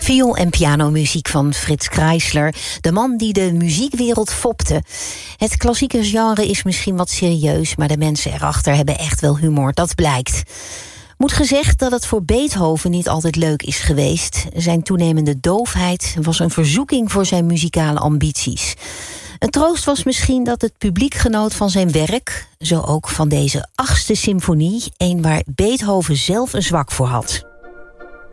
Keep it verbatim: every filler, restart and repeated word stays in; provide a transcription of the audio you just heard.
Viool- en pianomuziek van Frits Kreisler, de man die de muziekwereld fopte. Het klassieke genre is misschien wat serieus, maar de mensen erachter hebben echt wel humor, dat blijkt. Moet gezegd dat het voor Beethoven niet altijd leuk is geweest. Zijn toenemende doofheid was een verzoeking voor zijn muzikale ambities. Een troost was misschien dat het publiek genoot van zijn werk, zo ook van deze achtste symfonie, een waar Beethoven zelf een zwak voor had.